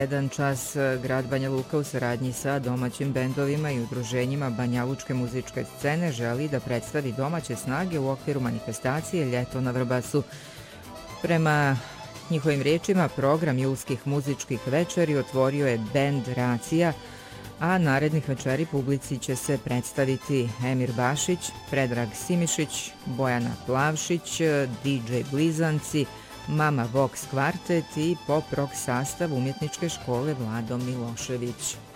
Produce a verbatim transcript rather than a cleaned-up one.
Jedan čas grad Banja Luka u saradnji sa domaćim bendovima i udruženjima banjalučke muzičke scene želi da predstavi domaće snage u okviru manifestacije Ljeto na Vrbasu. Prema njihovim riječima, program julskih muzičkih večeri otvorio je bend Racija, a narednih večeri publici će se predstaviti Emir Bašić, Predrag Simišić, Bojana Plavšić, D J Blizanci, Mama Vox kvartet i pop rock sastav umjetničke škole Vlado Milošević.